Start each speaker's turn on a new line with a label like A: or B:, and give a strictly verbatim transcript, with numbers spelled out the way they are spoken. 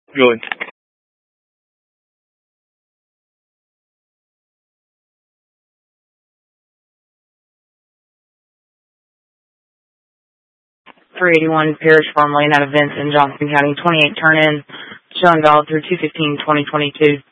A: Good.
B: three eighty-one Parish Farm Lane out of Vince in Johnson County, twenty-eight turn-in, showing valid through two fifteen twenty twenty-two.